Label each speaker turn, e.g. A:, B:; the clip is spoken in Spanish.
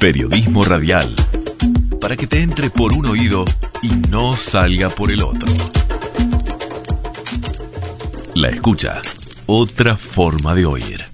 A: Periodismo radial, para que te entre por un oído y no salga por el otro. La escucha, otra forma de oír.